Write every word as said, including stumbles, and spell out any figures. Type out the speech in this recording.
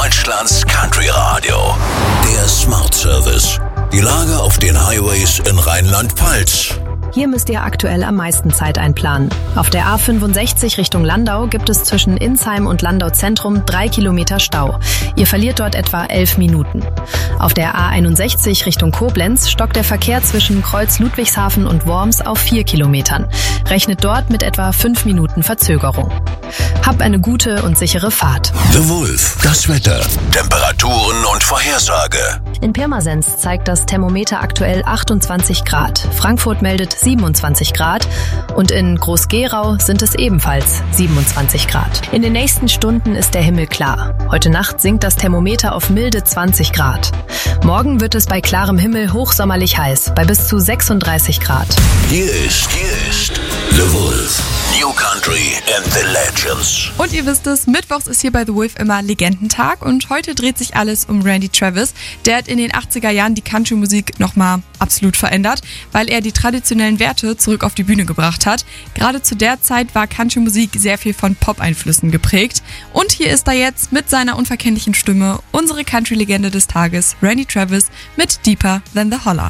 Deutschlands Country Radio. Der Smart Service. Die Lage auf den Highways in Rheinland-Pfalz. Hier müsst ihr aktuell am meisten Zeit einplanen. Auf der A fünfundsechzig Richtung Landau gibt es zwischen Insheim und Landau Zentrum drei Kilometer Stau. Ihr verliert dort etwa elf Minuten. Auf der A einundsechzig Richtung Koblenz stockt der Verkehr zwischen Kreuz Ludwigshafen und Worms auf vier Kilometern. Rechnet dort mit etwa fünf Minuten Verzögerung. Habt eine gute und sichere Fahrt. The Wolf, das Wetter, Temperaturen und Vorhersage. In Pirmasens zeigt das Thermometer aktuell achtundzwanzig Grad. Frankfurt meldet siebenundzwanzig Grad und in Groß-Gerau sind es ebenfalls siebenundzwanzig Grad. In den nächsten Stunden ist der Himmel klar. Heute Nacht sinkt das Thermometer auf milde zwanzig Grad. Morgen wird es bei klarem Himmel hochsommerlich heiß, bei bis zu sechsunddreißig Grad. Hier ist, hier ist The Wolf. New Country and the Legends. Und ihr wisst es, mittwochs ist hier bei The Wolf immer Legendentag und heute dreht sich alles um Randy Travis. Der hat in den achtziger Jahren die Country-Musik nochmal absolut verändert, weil er die traditionellen Werte zurück auf die Bühne gebracht hat. Gerade zu der Zeit war Country-Musik sehr viel von Pop-Einflüssen geprägt. Und hier ist er jetzt mit seiner unverkennlichen Stimme, unsere Country-Legende des Tages, Randy Travis mit Deeper Than the Holler.